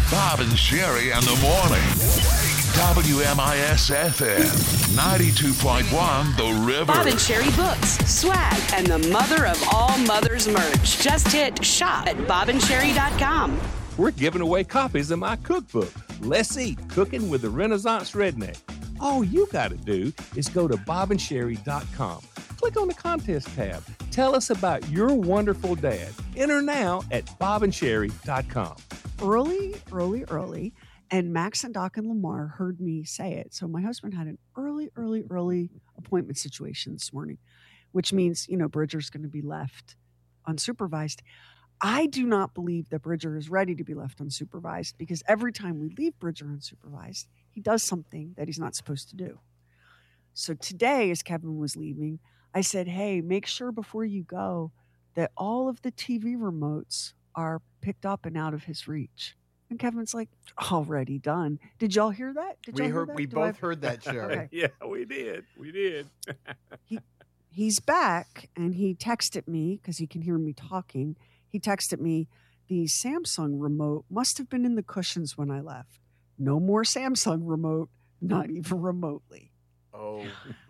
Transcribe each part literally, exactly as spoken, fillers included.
Bob and Sherry in the morning. W M I S F M ninety-two point one The River. Bob and Sherry books, swag, and the mother of all mothers merch. Just hit shop at bob and sherry dot com. We're giving away copies of my cookbook, Let's Eat, Cooking with the Renaissance Redneck. All you got to do is go to bob and sherry dot com. Click on the contest tab. Tell us about your wonderful dad. Enter now at bob and sherry dot com. Early, early, early. And Max and Doc and Lamar heard me say it. So my husband had an early, early, early appointment situation this morning, which means, you know, Bridger's going to be left unsupervised. I do not believe that Bridger is ready to be left unsupervised because every time we leave Bridger unsupervised, he does something that he's not supposed to do. So today, as Kevin was leaving, I said, hey, make sure before you go that all of the T V remotes are picked up and out of his reach. And Kevin's like, already done. Did y'all hear that? Did we y'all heard. hear that? We Do both I... heard that, Sherry. Okay. Yeah, we did. We did. he, he's back, and he texted me, because he can hear me talking. He texted me, the Samsung remote must have been in the cushions when I left. No more Samsung remote, not even remotely. Oh.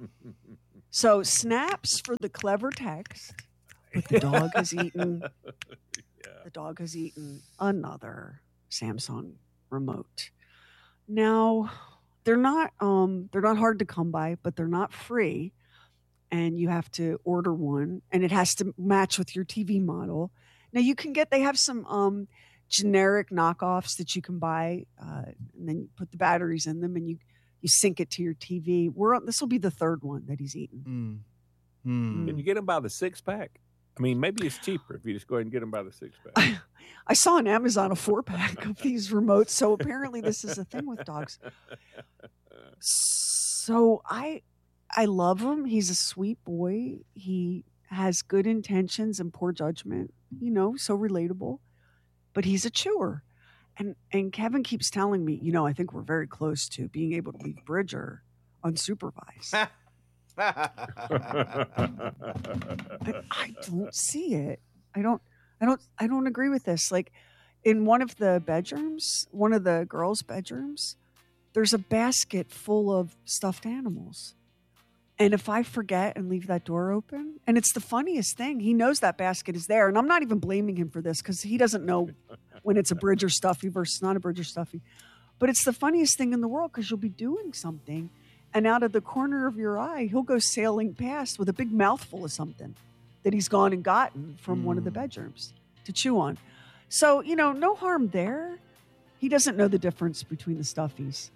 So snaps for the clever text, but the dog has eaten, Yeah. the dog has eaten another Samsung remote. Now, they're not um, they're not hard to come by, but they're not free, and you have to order one, and it has to match with your T V model. Now, you can get they have some um, generic knockoffs that you can buy, uh, and then you put the batteries in them, and you you sync it to your T V. We're on, this will be the third one that he's eaten. Mm. Mm. Can you get them by the six pack? I mean, maybe it's cheaper if you just go ahead and get them by the six pack. I, I saw on Amazon a four pack of these remotes, so apparently this is a thing with dogs. So I I love him. He's a sweet boy. He has good intentions and poor judgment, you know, so relatable. But he's a chewer. And and Kevin keeps telling me, you know, I think we're very close to being able to leave Bridger unsupervised. I, I don't see it. I don't I don't I don't agree with this. Like in one of the bedrooms, one of the girls' bedrooms, there's a basket full of stuffed animals. And if I forget and leave that door open, and it's the funniest thing, he knows that basket is there. And I'm not even blaming him for this because he doesn't know when it's a Bridger stuffy versus not a Bridger stuffy. But it's the funniest thing in the world because you'll be doing something, and out of the corner of your eye, he'll go sailing past with a big mouthful of something that he's gone and gotten from mm. one of the bedrooms to chew on. So, you know, no harm there. He doesn't know the difference between the stuffies.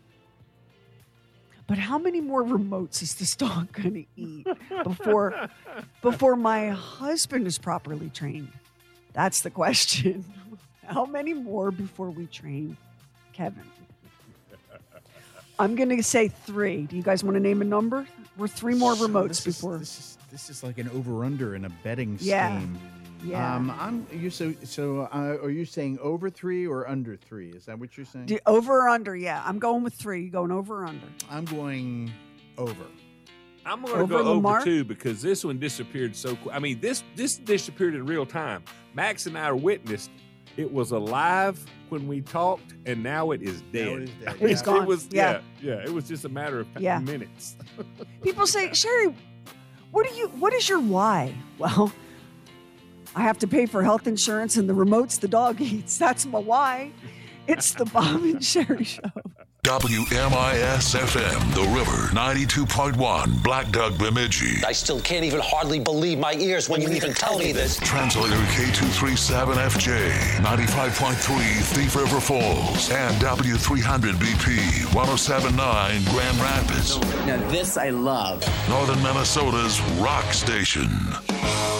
But how many more remotes is this dog going to eat before before my husband is properly trained? That's the question. How many more before we train Kevin? I'm going to say three. Do you guys want to name a number? We're three more remotes this before. Is, this is this is like an over/under in a betting yeah. scheme. Yeah. Um, I'm you so so. Uh, are you saying over three or under three? Is that what you're saying? Do, over or under? Yeah, I'm going with three. You going over or under? I'm going over. I'm going to go over two because this one disappeared so quick. I mean, this this disappeared in real time. Max and I witnessed. It was alive when we talked, and now it is dead. Now it is dead. It's yeah. gone. It was, yeah. yeah, yeah. It was just a matter of yeah. minutes. People say, Sherry, what do you? What is your why? Well, I have to pay for health insurance and the remotes the dog eats. That's my why. It's the Bob and Sherry Show. W M I S F M, The River, ninety-two point one, Black Duck, Bemidji. I still can't even hardly believe my ears when you even tell me this. Translator K two thirty-seven F J, ninety-five point three Thief River Falls, and W three hundred B P, one oh seven point nine Grand Rapids. Now this I love. Northern Minnesota's rock station.